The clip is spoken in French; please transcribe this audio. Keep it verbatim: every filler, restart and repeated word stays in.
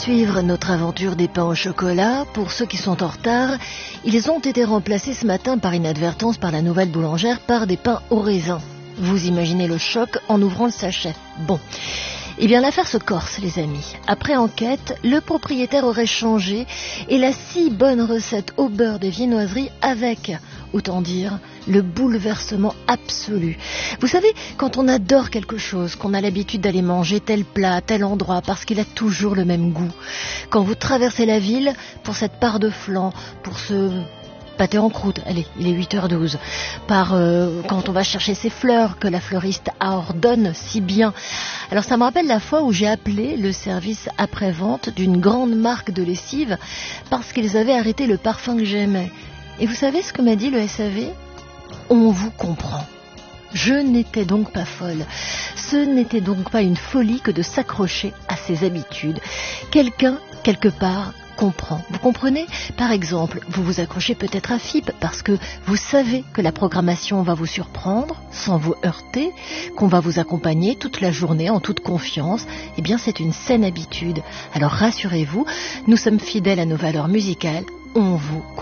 poursuivre notre aventure des pains au chocolat. Pour ceux qui sont en retard, ils ont été remplacés ce matin par inadvertance par la nouvelle boulangère par des pains au raisin. Vous imaginez le choc en ouvrant le sachet. Bon, eh bien l'affaire se corse, les amis. Après enquête, le propriétaire aurait changé et la si bonne recette au beurre des viennoiseries avec, autant dire, le bouleversement absolu. Vous savez, quand on adore quelque chose, qu'on a l'habitude d'aller manger tel plat à tel endroit parce qu'il a toujours le même goût, quand vous traversez la ville pour cette part de flan, pour ce pâté en croûte, allez, il est huit heures douze, par euh, quand on va chercher ces fleurs que la fleuriste ordonne si bien. Alors ça me rappelle la fois où j'ai appelé le service après-vente d'une grande marque de lessive parce qu'ils avaient arrêté le parfum que j'aimais. Et vous savez ce que m'a dit le S A V ? On vous comprend. Je n'étais donc pas folle. Ce n'était donc pas une folie que de s'accrocher à ses habitudes. Quelqu'un, quelque part, comprend. Vous comprenez ? Par exemple, vous vous accrochez peut-être à F I P parce que vous savez que la programmation va vous surprendre, sans vous heurter, qu'on va vous accompagner toute la journée en toute confiance. Eh bien, c'est une saine habitude. Alors rassurez-vous, nous sommes fidèles à nos valeurs musicales. On vous